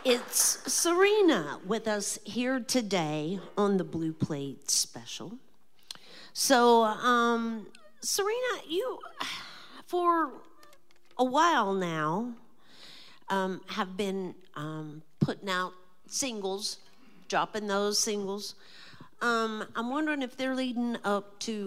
It's Serena with us here today on the Blue Plate Special. So, Serena, you, for a while now, have been putting out singles, dropping those singles. I'm wondering if they're leading up to